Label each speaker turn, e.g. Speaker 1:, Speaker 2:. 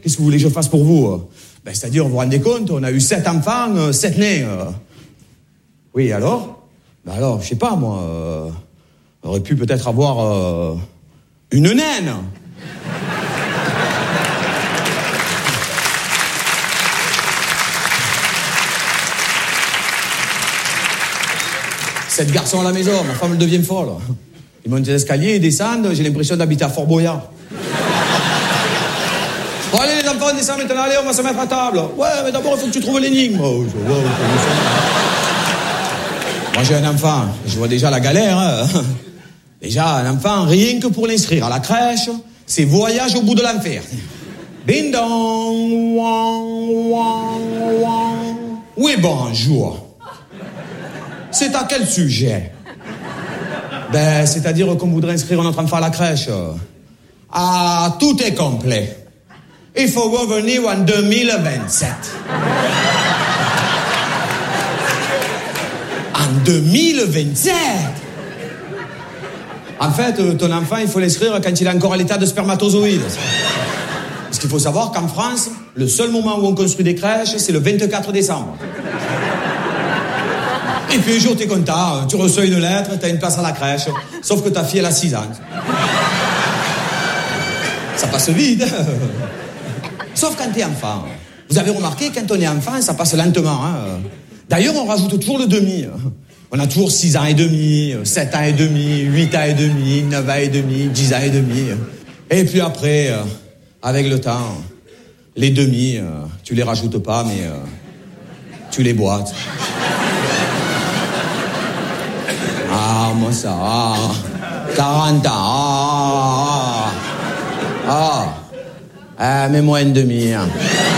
Speaker 1: Qu'est-ce que vous voulez que je fasse pour vous? Ben, c'est-à-dire, vous vous rendez compte, on a eu 7 enfants, 7 nés. Oui, alors? Ben alors, je sais pas, moi, on aurait pu peut-être avoir une naine. Sept garçons à la maison, ma femme elle devient folle. Ils montent les escaliers, ils descendent, j'ai l'impression d'habiter à Fort Boyard. Bon, allez les enfants, descendent maintenant, allez, on va se mettre à table. Ouais, mais d'abord il faut que tu trouves l'énigme. Moi j'ai un enfant, je vois déjà la galère. Hein. Déjà, un enfant, rien que pour l'inscrire à la crèche, c'est voyage au bout de l'enfer. Ding dong, wang, wang, wang. Oui, bonjour. C'est à quel sujet? Ben, c'est-à-dire qu'on voudrait inscrire notre enfant à la crèche. Ah, tout est complet. Il faut revenir en 2027. En 2027? En fait, ton enfant, il faut l'inscrire quand il est encore à l'état de spermatozoïde. Parce qu'il faut savoir qu'en France, le seul moment où on construit des crèches, c'est le 24 décembre. Et puis un jour, t'es content, tu reçois une lettre, t'as une place à la crèche, sauf que ta fille, elle a 6 ans. Ça passe vite. Sauf quand t'es enfant. Vous avez remarqué, quand on est enfant, ça passe lentement. Hein. D'ailleurs, on rajoute toujours le demi. On a toujours 6 ans et demi, 7 ans et demi, 8 ans et demi, 9 ans et demi, 10 ans et demi. Et puis après, avec le temps, les demi, tu les rajoutes pas, mais tu les boites. Ah, moi ça, 40 ans, mets-moi une demi.